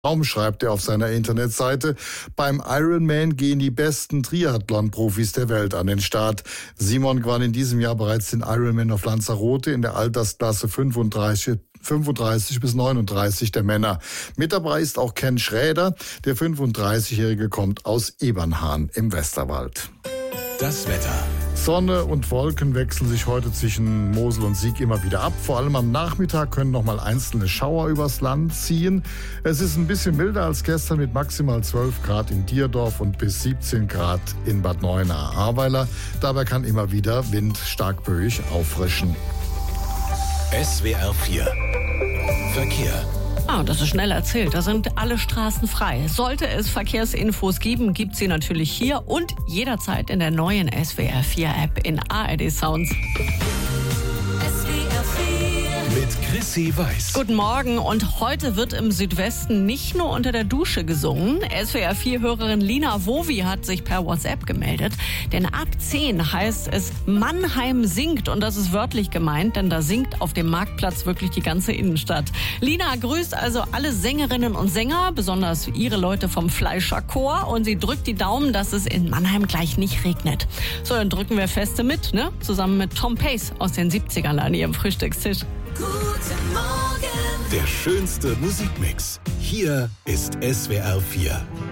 Schreibt er auf seiner Internetseite. Beim Ironman gehen die besten Triathlon-Profis der Welt an den Start. Simon gewann in diesem Jahr bereits den Ironman auf Lanzarote in der Altersklasse 35 bis 39 der Männer. Mit dabei ist auch Ken Schräder. Der 35-Jährige kommt aus Ebernhahn im Westerwald. Das Wetter. Sonne und Wolken wechseln sich heute zwischen Mosel und Sieg immer wieder ab. Vor allem am Nachmittag können noch mal einzelne Schauer übers Land ziehen. Es ist ein bisschen milder als gestern mit maximal 12 Grad in Dierdorf und bis 17 Grad in Bad Neuenahr-Ahrweiler. Dabei kann immer wieder Wind stark böig auffrischen. SWR 4 Verkehr. Das ist schnell erzählt. Da sind alle Straßen frei. Sollte es Verkehrsinfos geben, gibt sie natürlich hier und jederzeit in der neuen SWR 4 App in ARD Sounds. Mit Chrissy Weiß. Guten Morgen, und heute wird im Südwesten nicht nur unter der Dusche gesungen. SWR 4-Hörerin Lina Wowi hat sich per WhatsApp gemeldet. Denn ab 10 heißt es Mannheim singt, und das ist wörtlich gemeint, denn da singt auf dem Marktplatz wirklich die ganze Innenstadt. Lina grüßt also alle Sängerinnen und Sänger, besonders ihre Leute vom Fleischerchor, und sie drückt die Daumen, dass es in Mannheim gleich nicht regnet. So, dann drücken wir feste mit, ne? Zusammen mit Tom Pace aus den 70ern an ihrem Frühstückstisch. Guten Morgen. Der schönste Musikmix. Hier ist SWR 4.